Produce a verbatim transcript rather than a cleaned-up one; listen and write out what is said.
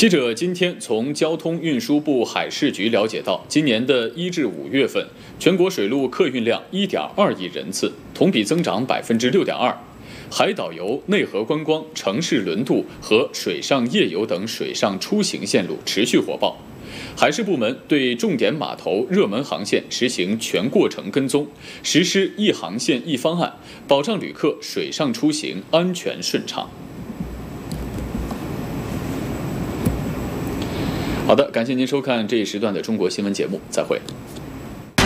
记者今天从交通运输部海事局了解到，今年的一至五月份，全国水路客运量一点二亿人次，同比增长百分之六点二。海岛游、内河观光、城市轮渡和水上夜游等水上出行线路持续火爆。海事部门对重点码头、热门航线实行全过程跟踪，实施一航线一方案，保障旅客水上出行安全顺畅。好的，感谢您收看这一时段的中国新闻节目，再会。